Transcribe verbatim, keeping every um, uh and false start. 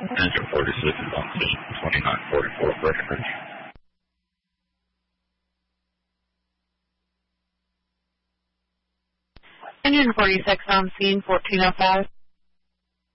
Engine forty-six is on scene, twenty-nine forty-four Breckenridge. Engine forty-six on scene, fourteen oh five.